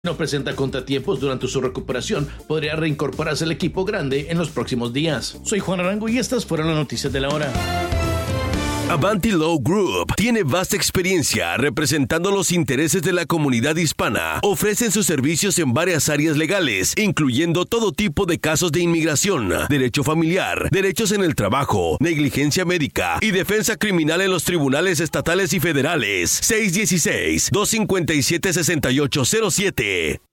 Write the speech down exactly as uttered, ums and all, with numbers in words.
no presenta contratiempos durante su recuperación, podría reincorporarse al equipo grande en los próximos días. Soy Juan Arango y estas fueron las noticias de la hora. Avanti Law Group tiene vasta experiencia representando los intereses de la comunidad hispana. Ofrecen sus servicios en varias áreas legales, incluyendo todo tipo de casos de inmigración, derecho familiar, derechos en el trabajo, negligencia médica y defensa criminal en los tribunales estatales y federales. seis uno seis, dos cinco siete, seis ocho cero siete.